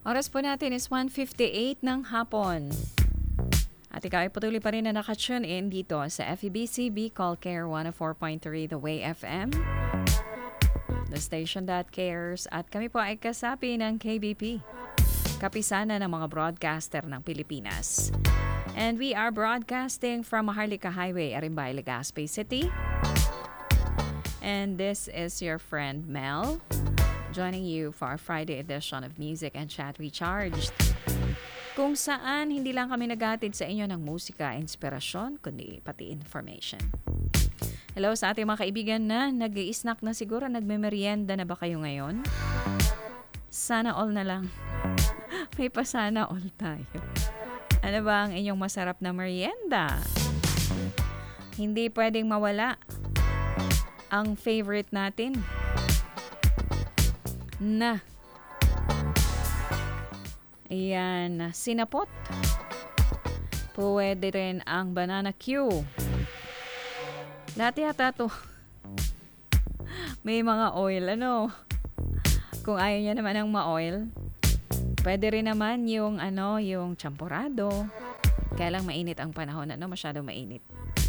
Oras po natin is 1:58 ng hapon. At ikaw ay patuloy pa rin na nakatune in dito sa FEBC Bicol Care 104.3 The Way FM. The station that cares. At kami po ay kasapi ng KBP. Kapisana ng mga broadcaster ng Pilipinas. And we are broadcasting from Maharlika Highway, Arimbay, Legazpi City. And this is your friend Mel, joining you for our Friday edition of Music and Chat Recharged. Kung saan hindi lang kami naghatid sa inyo ng musika, inspirasyon, kundi pati information. Hello sa ating mga kaibigan na nag-i-snack na siguro, nagme-merienda na ba kayo ngayon? Sana all na lang. May pasana all tayo. Ano ba ang inyong masarap na merienda? Hindi pwedeng mawala ang favorite natin na ayan, sinapot. Pwede rin ang banana Q. Lahat yata to. May mga oil, ano? Kung ayaw niya naman ng ma-oil, pwede rin naman yung yung champurado. Kaya lang mainit ang panahon, masyado mainit.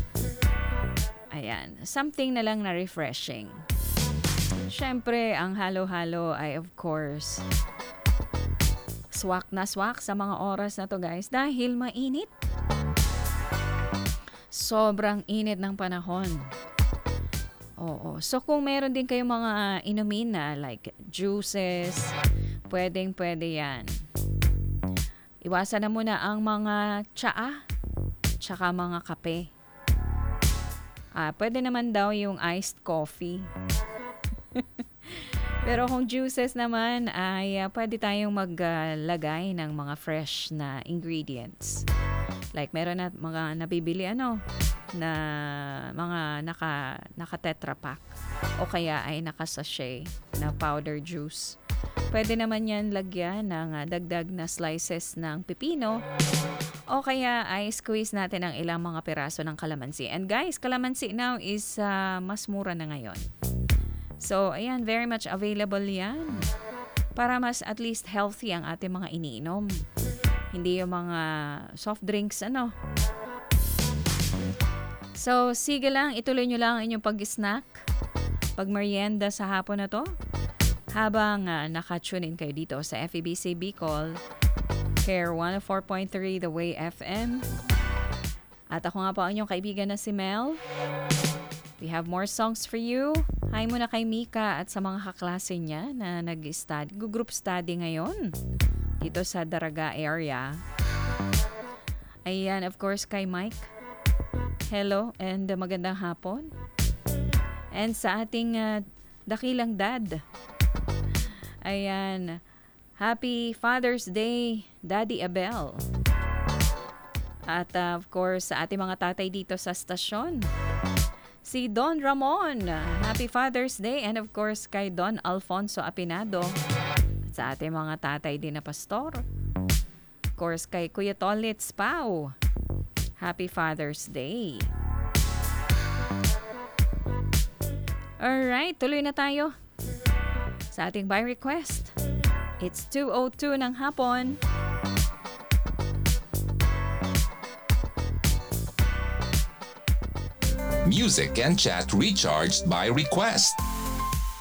Ayan, something na lang na refreshing. Siyempre, ang halo-halo ay of course swak na swak sa mga oras na to, guys, dahil mainit. Sobrang init ng panahon. Oo. So kung meron din kayong mga inumin na like juices, pwede yan. Iwasan na muna ang mga tsaa, tsaka mga kape. Pwede naman daw yung iced coffee. Pero kung juices naman ay pwede tayong maglagay ng mga fresh na ingredients. Like meron na mga nabibili na mga naka Tetra Pak o kaya ay naka sachet na powder juice. Pwede naman yan lagyan ng dagdag na slices ng pipino o kaya ay squeeze natin ang ilang mga piraso ng kalamansi. And guys, kalamansi now is mas mura na ngayon. So, ayan, very much available yan. Para mas at least healthy ang ating mga iniinom. Hindi yung mga soft drinks, So, sige lang, ituloy nyo lang ang inyong pag-snack, pag-merienda sa hapon na to. Habang naka-tune in kayo dito sa FEBC Bicol, Care 104.3 The Way FM. At ako nga po ang inyong kaibigan na si Mel. We have more songs for you. Hi muna kay Mika at sa mga kaklase niya na group study ngayon dito sa Daraga area. Ayan, of course, kay Mike. Hello and magandang hapon. And sa ating dakilang dad. Ayan, Happy Father's Day, Daddy Abel. At of course, sa ating mga tatay dito sa stasyon. Si Don Ramon, Happy Father's Day. And of course, kay Don Alfonso Apinado. At sa ating mga tatay din na pastor. Of course, kay Kuya Tolitz Pau, Happy Father's Day. Alright, tuloy na tayo sa ating by request. It's 2:02 ng hapon. Music and Chat Recharged by request.